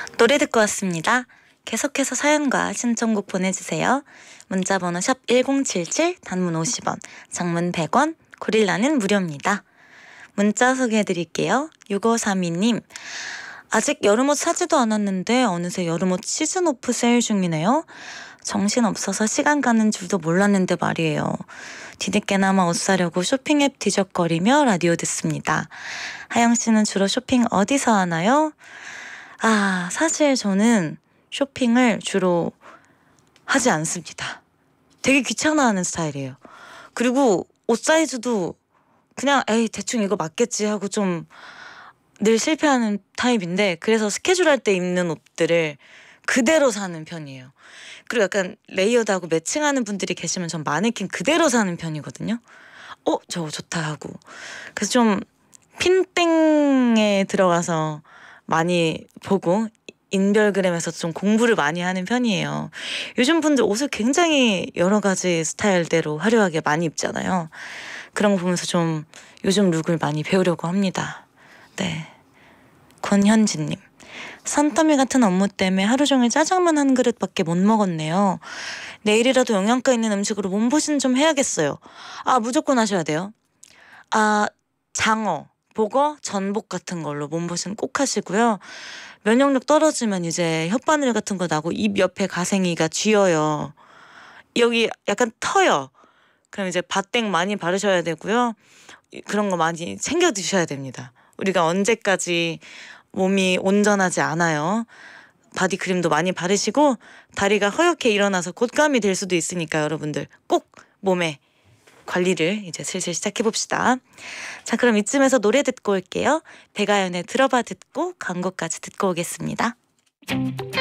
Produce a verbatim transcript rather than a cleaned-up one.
노래 듣고 왔습니다. 계속해서 사연과 신청곡 보내주세요. 문자번호 샵 일공칠칠, 단문 오십 원, 장문 백 원, 고릴라는 무료입니다. 문자 소개해드릴게요. 육오삼이 님, 아직 여름옷 사지도 않았는데 어느새 여름옷 시즌 오프 세일 중이네요. 정신없어서 시간 가는 줄도 몰랐는데 말이에요. 뒤늦게나마 옷 사려고 쇼핑 앱 뒤적거리며 라디오 듣습니다. 하영씨는 주로 쇼핑 어디서 하나요? 아, 사실 저는 쇼핑을 주로 하지 않습니다. 되게 귀찮아하는 스타일이에요. 그리고 옷 사이즈도 그냥 에이 대충 이거 맞겠지 하고 좀 늘 실패하는 타입인데, 그래서 스케줄 할 때 입는 옷들을 그대로 사는 편이에요. 그리고 약간 레이어드하고 매칭하는 분들이 계시면 전 마네킹 그대로 사는 편이거든요. 어? 저거 좋다 하고. 그래서 좀 핀땡에 들어가서 많이 보고 인별그램에서 좀 공부를 많이 하는 편이에요. 요즘 분들 옷을 굉장히 여러 가지 스타일대로 화려하게 많이 입잖아요. 그런 거 보면서 좀 요즘 룩을 많이 배우려고 합니다. 네. 권현진님, 산더미 같은 업무 때문에 하루 종일 짜장면 한 그릇밖에 못 먹었네요. 내일이라도 영양가 있는 음식으로 몸보신 좀 해야겠어요. 아, 무조건 하셔야 돼요. 아, 장어, 보거, 전복 같은 걸로 몸보신 꼭 하시고요. 면역력 떨어지면 이제 혓바늘 같은 거 나고 입 옆에 가생이가 쥐어요. 여기 약간 터요. 그럼 이제 바땡 많이 바르셔야 되고요. 그런 거 많이 챙겨 드셔야 됩니다. 우리가 언제까지 몸이 온전하지 않아요. 바디크림도 많이 바르시고 다리가 허옇게 일어나서 곶감이 될 수도 있으니까 여러분들 꼭 몸에 관리를 이제 슬슬 시작해봅시다. 자, 그럼 이쯤에서 노래 듣고 올게요. 백아연의 들어봐 듣고 광고까지 듣고 오겠습니다.